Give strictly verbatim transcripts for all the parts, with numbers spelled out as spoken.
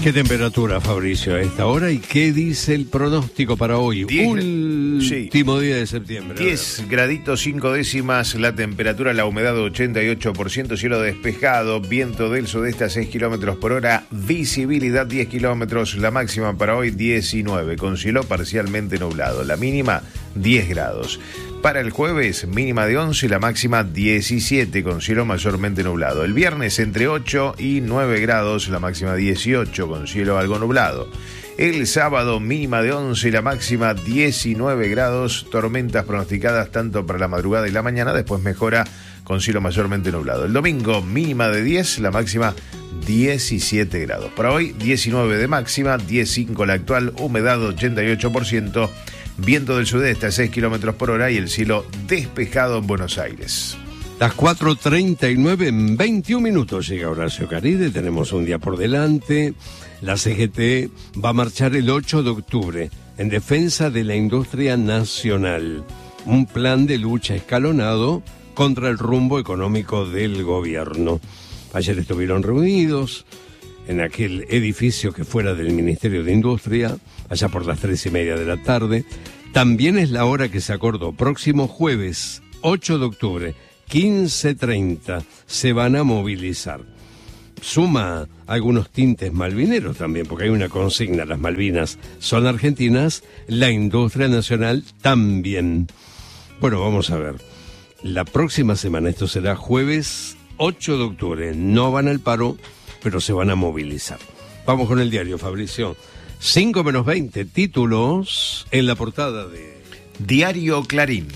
¿Qué temperatura, Fabricio, a esta hora? ¿Y qué dice el pronóstico para hoy? diez, Último sí. día de septiembre. diez graditos, cinco décimas, la temperatura, la humedad ochenta y ocho por ciento, cielo despejado, viento del sudeste a seis kilómetros por hora, visibilidad diez kilómetros, la máxima para hoy diecinueve, con cielo parcialmente nublado, la mínima diez grados. Para el jueves, mínima de once, la máxima diecisiete, con cielo mayormente nublado. El viernes, entre ocho y nueve grados, la máxima dieciocho, con cielo algo nublado. El sábado, mínima de once, la máxima diecinueve grados, tormentas pronosticadas tanto para la madrugada y la mañana, después mejora con cielo mayormente nublado. El domingo, mínima de diez, la máxima diecisiete grados. Para hoy, diecinueve de máxima, diez coma cinco la actual, humedad ochenta y ocho por ciento, viento del sudeste a seis kilómetros por hora y el cielo despejado en Buenos Aires. Las cuatro treinta y nueve, en veintiún minutos llega Horacio Caride, tenemos un día por delante. La C G T va a marchar el ocho de octubre en defensa de la industria nacional. Un plan de lucha escalonado contra el rumbo económico del gobierno. Ayer estuvieron reunidos en aquel edificio que fuera del Ministerio de Industria, allá por las tres y media de la tarde. También es la hora que se acordó. Próximo jueves, ocho de octubre, quince treinta, se van a movilizar. Suma algunos tintes malvineros también, porque hay una consigna, las Malvinas son argentinas, la industria nacional también. Bueno, vamos a ver. La próxima semana, esto será jueves ocho de octubre, no van al paro, pero se van a movilizar. Vamos con el diario, Fabricio. cinco menos veinte, títulos en la portada de Diario Clarín.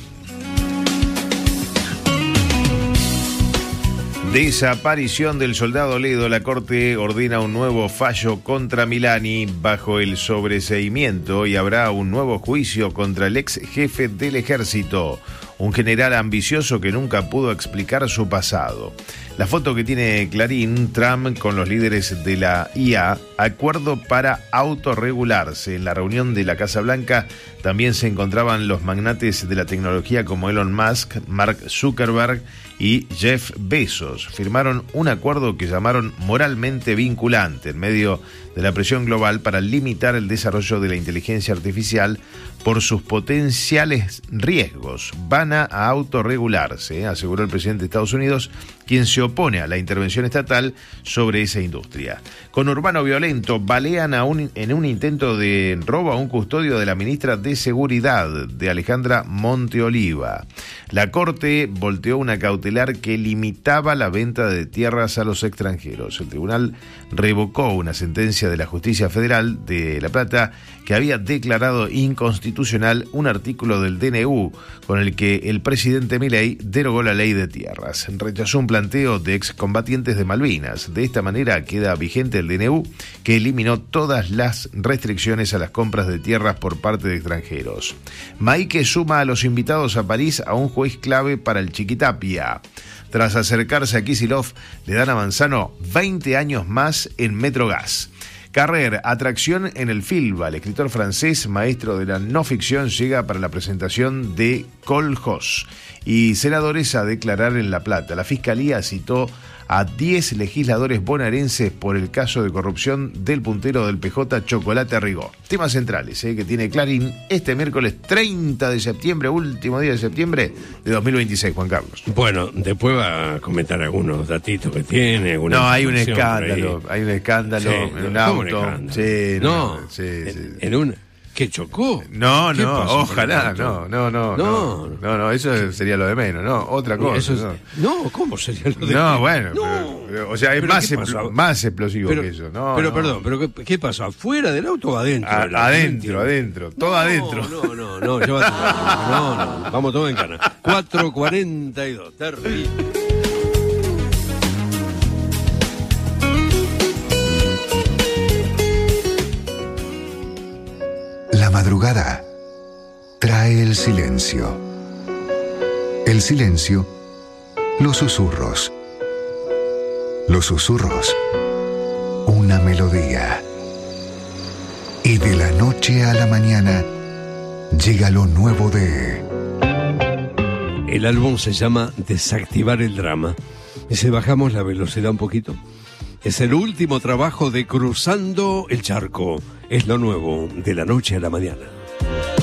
Desaparición del soldado Ledo. La Corte ordena un nuevo fallo contra Milani bajo el sobreseimiento y habrá un nuevo juicio contra el ex jefe del ejército, un general ambicioso que nunca pudo explicar su pasado. La foto que tiene Clarín, Trump con los líderes de la I A, acuerdo para autorregularse. En la reunión de la Casa Blanca también se encontraban los magnates de la tecnología como Elon Musk, Mark Zuckerberg y Jeff Bezos. Firmaron un acuerdo que llamaron moralmente vinculante en medio de la presión global para limitar el desarrollo de la inteligencia artificial por sus potenciales riesgos. Van a autorregularse, aseguró el presidente de Estados Unidos, quien se opone a la intervención estatal sobre esa industria. Con Urbano Violento, balean a un, en un intento de robo a un custodio de la ministra de Seguridad, de Alejandra Monteoliva. La Corte volteó una cautelar que limitaba la venta de tierras a los extranjeros. El tribunal revocó una sentencia de la Justicia Federal de La Plata que había declarado inconstitucional un artículo del D N U con el que el presidente Milei derogó la ley de tierras. Rechazó un planteo de excombatientes de Malvinas. De esta manera queda vigente el D N U, que eliminó todas las restricciones a las compras de tierras por parte de extranjeros. Maique suma a los invitados a París a un juez clave para el Chiquitapia. Tras acercarse a Kicillof, le dan a Manzano veinte años más en Metrogas. Carrer, atracción en el Filba. El escritor francés, maestro de la no ficción, llega para la presentación de Coljos. Y senadores a declarar en La Plata. La Fiscalía citó a diez legisladores bonaerenses por el caso de corrupción del puntero del P J, Chocolate Rigó. Temas centrales eh, que tiene Clarín este miércoles treinta de septiembre, último día de septiembre de dos mil veintiséis, Juan Carlos. Bueno, después va a comentar algunos datitos que tiene. No, hay un escándalo, hay un escándalo sí, en un auto. Un sí, no, no sí, en, sí. en un... ¿Que chocó? No, no, ojalá, no, no, no, no, no, no, eso sería lo de menos, no, otra cosa. Eso es, no. no, ¿cómo sería lo de menos? No, bueno, no. Pero, o sea, es más, expl- más explosivo pero, que eso, no. Pero no. perdón, pero ¿qué, qué pasó? ¿Afuera del auto o adentro? A, adentro, adentro, todo no, adentro. No, no, no, llévate. No, no, vamos todo en cana. cuatro cuarenta y dos, terrible. La madrugada trae el silencio. El silencio, los susurros. Los susurros, una melodía. Y de la noche a la mañana llega lo nuevo de... El álbum se llama Desactivar el drama. Y si bajamos la velocidad un poquito, Es el último trabajo de Cruzando el Charco. Es lo nuevo de la noche a la mañana.